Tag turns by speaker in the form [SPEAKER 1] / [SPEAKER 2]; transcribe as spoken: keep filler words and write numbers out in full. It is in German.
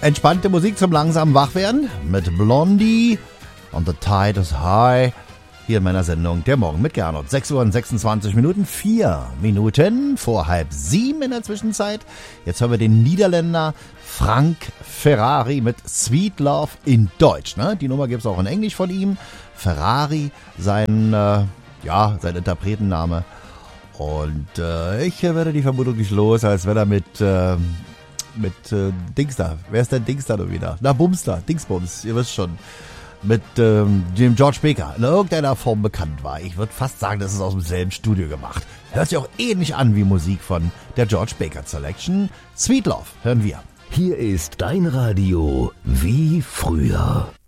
[SPEAKER 1] Entspannte Musik zum langsamen Wachwerden mit Blondie und The Tide is High. Hier in meiner Sendung Der Morgen mit Gernot. sechs Uhr und sechsundzwanzig Minuten, vier Minuten vor halb sieben in der Zwischenzeit. Jetzt hören wir den Niederländer Frank Ferrari mit Sweet Love in Deutsch. Ne? Die Nummer gibt es auch in Englisch von ihm. Ferrari, sein, äh, ja, sein Interpretenname. Und äh, ich werde die Vermutung nicht los, als wenn er mit... Äh, mit äh, Dings da. Wer ist denn Dings da nur wieder? Na, Bumster, Dingsbums, ihr wisst schon. Mit ähm, dem George Baker in irgendeiner Form bekannt war. Ich würde fast sagen, das ist aus demselben Studio gemacht. Hört sich auch ähnlich an wie Musik von der George Baker Selection. Sweet Love hören wir.
[SPEAKER 2] Hier ist dein Radio wie früher.